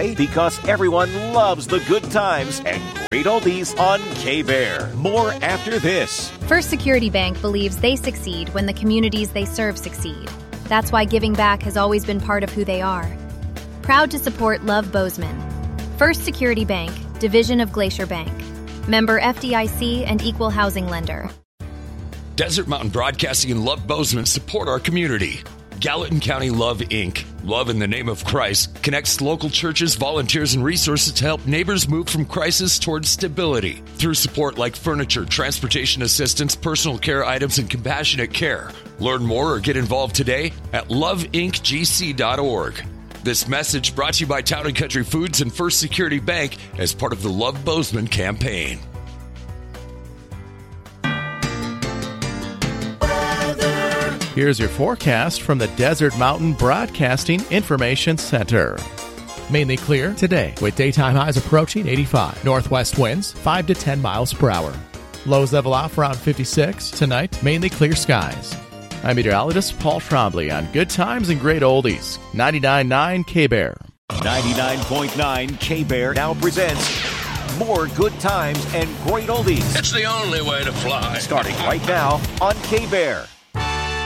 Why? Because everyone loves the good times and great oldies on K-Bear. More after this. First Security Bank believes they succeed when the communities they serve succeed. That's why giving back has always been part of who they are. Proud to support Love Bozeman. First Security Bank, division of Glacier Bank. Member FDIC and equal housing lender. Desert Mountain Broadcasting and Love Bozeman support our community. Gallatin County Love, Inc., Love in the Name of Christ, connects local churches, volunteers, and resources to help neighbors move from crisis towards stability through support like furniture, transportation assistance, personal care items, and compassionate care. Learn more or get involved today at loveincgc.org. This message brought to you by Town & Country Foods and First Security Bank as part of the Love Bozeman campaign. Here's your forecast from the Desert Mountain Broadcasting Information Center. Mainly clear today with daytime highs approaching 85. Northwest winds 5 to 10 miles per hour. Lows level off around 56. Tonight, mainly clear skies. I'm meteorologist Paul Trombley on Good Times and Great Oldies. 99.9 K-Bear. 99.9 K-Bear now presents more Good Times and Great Oldies. It's the only way to fly. Starting right now on K-Bear.